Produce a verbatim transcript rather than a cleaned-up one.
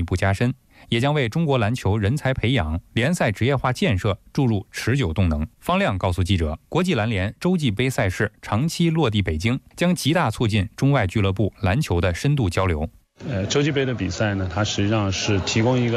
步加深，也将为中国篮球人才培养、联赛职业化建设注入持久动能。方亮告诉记者，国际篮联洲际杯赛事长期落地北京，将极大促进中外俱乐部篮球的深度交流。 呃，洲际杯的比赛呢，它实际上是提供一个